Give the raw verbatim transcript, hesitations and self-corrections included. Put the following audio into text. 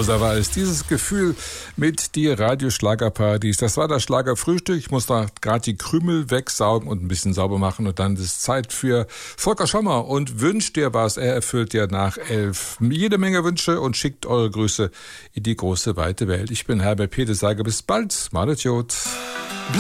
Rosa Weiß. Dieses Gefühl mit die Radioschlagerpartys. Das war das Schlagerfrühstück. Ich muss da gerade die Krümel wegsaugen und ein bisschen sauber machen. Und dann ist es Zeit für Volker Schommer. Und wünscht dir was. Er erfüllt ja nach elf jede Menge Wünsche und schickt eure Grüße in die große, weite Welt. Ich bin Herbert Peters, sage bis bald. Malet Jod.